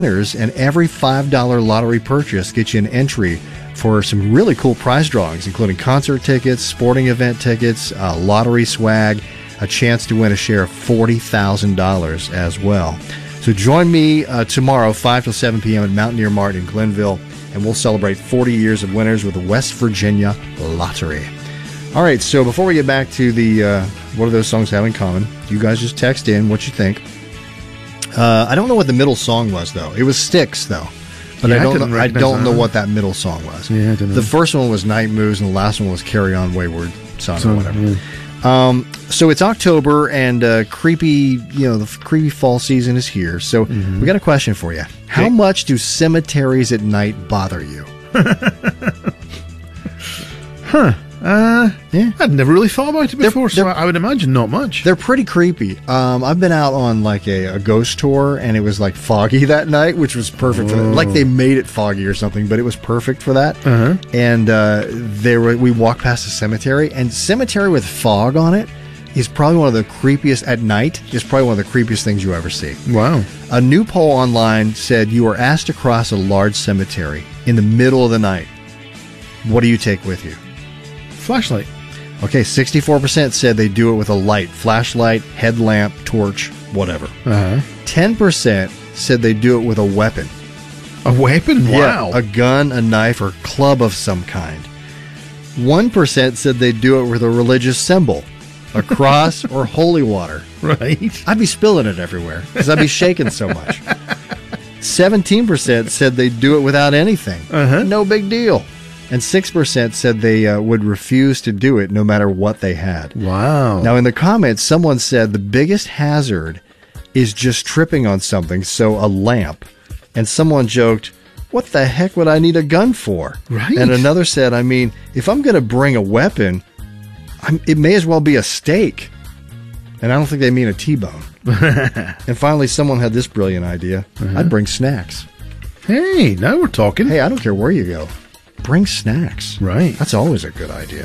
and every $5 lottery purchase gets you an entry for some really cool prize drawings, including concert tickets, sporting event tickets, lottery swag, a chance to win a share of $40,000 as well. So join me tomorrow, 5 till 7 p.m. at Mountaineer Mart in Glenville, and we'll celebrate 40 years of winners with the West Virginia Lottery. All right, so before we get back to the what do those songs have in common, you guys just text in what you think. I don't know what the middle song was, though. It was Styx, though. But yeah, I don't know what that middle song was. Yeah, I don't know. The first one was Night Moves, and the last one was Carry On Wayward Son or whatever. Yeah. So it's October, and the creepy fall season is here. So we got a question for you. How much do cemeteries at night bother you? Yeah, I'd never really thought about it before, so I would imagine not much. They're pretty creepy. I've been out on like a ghost tour, and it was like foggy that night, which was perfect for that. Like they made it foggy or something, but it was perfect for that. And we walked past a cemetery, and cemetery with fog on it is probably one of the creepiest at night. Is probably one of the creepiest things you ever see. Wow. A new poll online said you are asked to cross a large cemetery in the middle of the night. What do you take with you? Flashlight. Okay, 64% said they do it with a light, flashlight, headlamp, torch, whatever. 10% said they do it with a weapon. A weapon? Wow. Yeah, a gun, a knife, or club of some kind. 1% said they do it with a religious symbol, a cross or holy water. Right. I'd be spilling it everywhere because I'd be shaking so much. 17% said they do it without anything. No big deal. And 6% said they would refuse to do it no matter what they had. Wow. Now, in the comments, someone said the biggest hazard is just tripping on something, so a lamp. And someone joked, what the heck would I need a gun for? Right. And another said, I mean, if I'm going to bring a weapon, it may as well be a steak. And I don't think they mean a T-bone. And finally, someone had this brilliant idea. I'd bring snacks. Hey, now we're talking. Hey, I don't care where you go. Bring snacks. Right. That's always a good idea.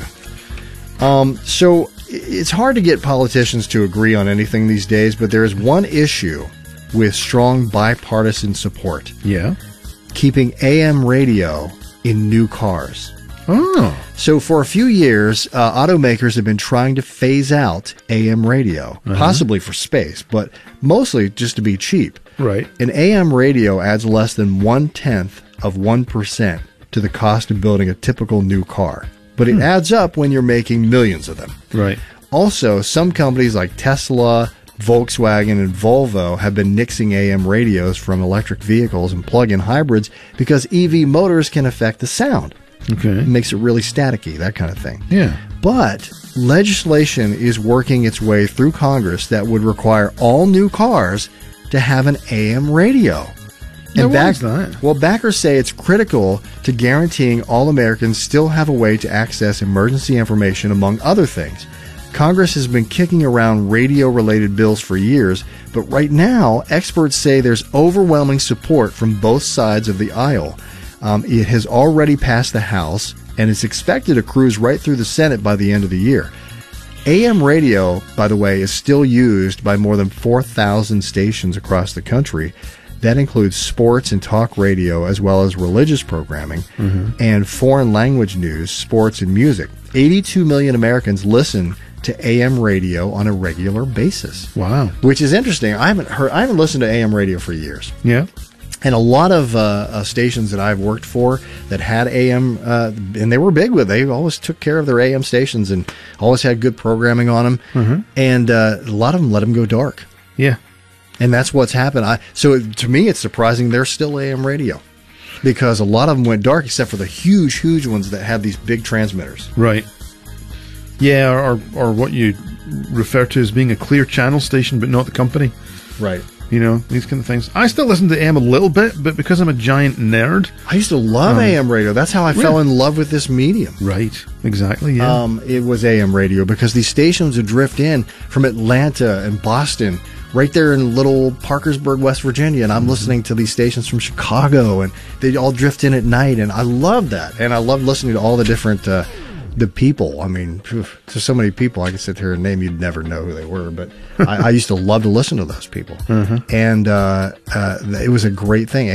So it's hard to get politicians to agree on anything these days, but there is one issue with strong bipartisan support. Yeah. Keeping AM radio in new cars. Oh. So for a few years, automakers have been trying to phase out AM radio, possibly for space, but mostly just to be cheap. Right. An AM radio adds less than 1/10 of 1% to the cost of building a typical new car. But it adds up when you're making millions of them. Right. Also, some companies like Tesla, Volkswagen, and Volvo have been nixing AM radios from electric vehicles and plug-in hybrids because EV motors can affect the sound. Okay. It makes it really staticky, that kind of thing. Yeah. But legislation is working its way through Congress that would require all new cars to have an AM radio. And why is that? Well, backers say it's critical to guaranteeing all Americans still have a way to access emergency information, among other things. Congress has been kicking around radio-related bills for years, but right now, experts say there's overwhelming support from both sides of the aisle. It has already passed the House, and it's expected to cruise right through the Senate by the end of the year. AM radio, by the way, is still used by more than 4,000 stations across the country. That includes sports and talk radio, as well as religious programming, and foreign language news, sports, and music. 82 million Americans listen to AM radio on a regular basis. Wow. Which is interesting. I haven't listened to AM radio for years. Yeah. And a lot of stations that I've worked for that had AM, and they were big with, they always took care of their AM stations and always had good programming on them. And a lot of them let them go dark. Yeah. And that's what's happened. To me, it's surprising they're still AM radio because a lot of them went dark, except for the huge, huge ones that had these big transmitters. Right. Yeah, or what you refer to as being a clear channel station, but not the company. Right. You know, these kind of things. I still listen to AM a little bit, but because I'm a giant nerd. I used to love AM radio. That's how I fell in love with this medium. Right. Exactly, yeah. It was AM radio because these stations would drift in from Atlanta and Boston, right there in little Parkersburg, West Virginia, and I'm listening to these stations from Chicago, and they all drift in at night, and I love that. And I love listening to all the different the people. I mean, there's so many people I could sit here and name. You'd never know who they were, but I used to love to listen to those people. And it was a great thing.